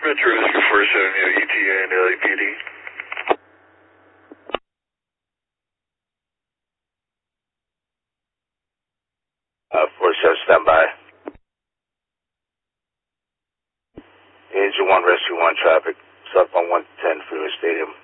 Metro Rescue 470, ETA and LAPD. 47, stand by. Engine 1, Rescue 1, traffic. Southbound 110, Freeway Stadium.